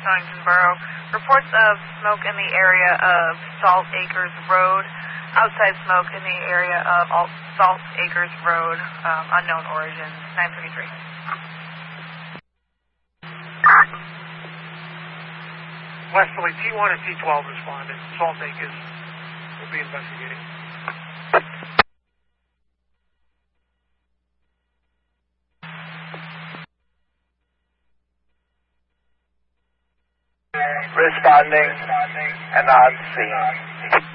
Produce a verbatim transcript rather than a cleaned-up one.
Stonington Borough. Reports of smoke in the area of Salt Acres Road. Outside smoke in the area of Salt Acres Road. Um, unknown origin. nine thirty-three. Westerly, T one and T twelve responded. Salt Acres will be investigating. Responding and on scene.